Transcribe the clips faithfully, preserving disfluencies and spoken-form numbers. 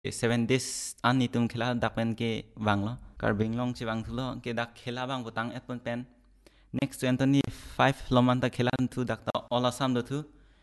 seven days an ni tum khela dak pen ke banglo kar binglong chi bang thulo ke dak khela bang butang et pon pen next twenty five loman ta khela thu dak ta all assam do thu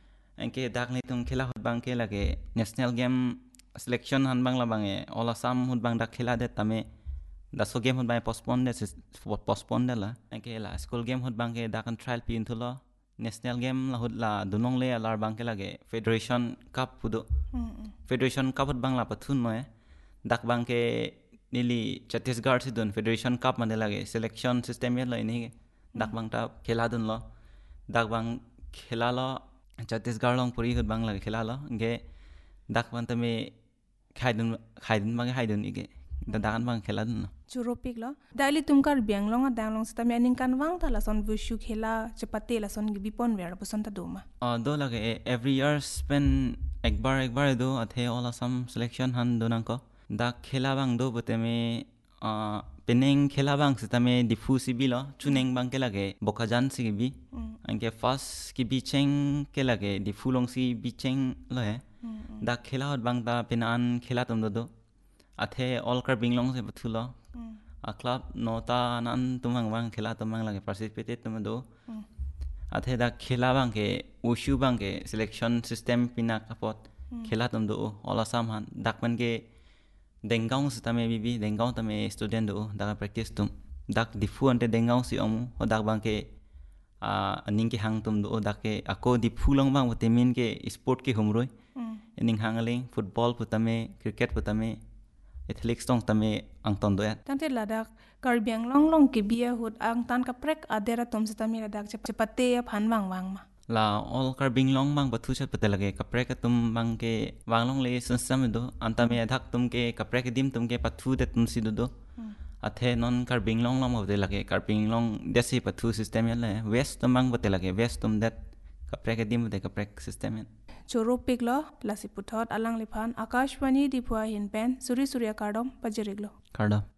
en ke dak ni tum khela hot bang ke lage national game selection han bang la bang e all assam hot bang dak khela de tame da so game hot bang postpone de postpone de la en ke la school game hot bang ke dak an trial pin thulo national game la hot la dunong le alar bang ke lage federation cup pudo federation cup hot bang la pathun moe dak bang ke nili Chhattisgarh si dun federation cup mane lage selection system ye la ini dak bang ta khela dun lo dak bang khela lo Chhattisgarh long puri hot bang lage khela lo ge dak bang tame khaidun khaidun bang khaidun ige da dakan bang khela dun Churopik lo daily tumkar bianglong a danglong sta me aning kan wang ta la son vishu khela chapate la son gi bipon ver boson ta doma uh, do lage every year spend ekbar ekbar do athe all assam selection han donang ko dak khela bang do boteme uh, peneng khela bang sitame difu sibi lo chuneng bang ke lage bokajan si bi anke first ki bi cheng ke lage difu long si bi cheng lo he dak khela hot bang ta penan khela tum do do athe all kar binglong se bathulo a club nota nan tumang bang khela tumang lage participate tum do athe da khela bang ke ushu bang ke selection system pina kapot khela tum do all assam han dak man ke dengaung sitame bibi dengaung tame student do da practice tum dak difu ante dengaung si om ho dak bang ke a aning ke hang tum do dak ke ako difu long bang temin ke sport ke humroi ening hangaling football putame cricket putame athletics tong tame ang ton do at tante ladak karbiang long long ke bia hut ang tan ka prek adera tom sitame ladak chapate ya phan wang wang ma la all kar binglong bang bathu chat pate lage kapre ka tum bang ke wanglong le system do antame adak tum ke kapre ke dim tum ke pathu de tum si do do athe non kar binglong long bate lage kar binglong desi pathu system ya le west tum bang bate lage west tum that kapre ke dim de kapre system Churopik lo lasiputhot alang liphan akashwani dipua hin pen suri surya kardom pajeriglo kardom